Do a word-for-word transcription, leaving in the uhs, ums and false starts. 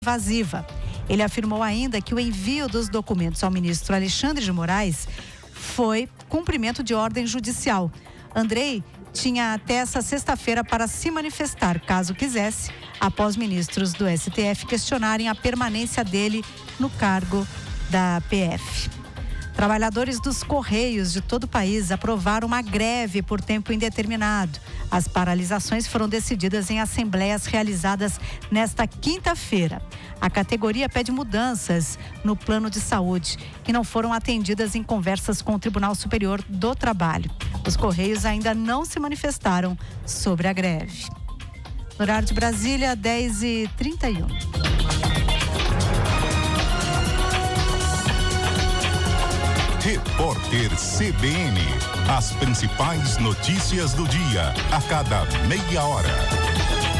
invasiva. Ele afirmou ainda que o envio dos documentos ao ministro Alexandre de Moraes foi cumprimento de ordem judicial. Andrei tinha até essa sexta-feira para se manifestar, caso quisesse, após ministros do S T F questionarem a permanência dele no cargo da P F. Trabalhadores dos Correios de todo o país aprovaram uma greve por tempo indeterminado. As paralisações foram decididas em assembleias realizadas nesta quinta-feira. A categoria pede mudanças no plano de saúde, que não foram atendidas em conversas com o Tribunal Superior do Trabalho. Os Correios ainda não se manifestaram sobre a greve. No horário de Brasília, dez e trinta e um. Repórter C B N. As principais notícias do dia, a cada meia hora.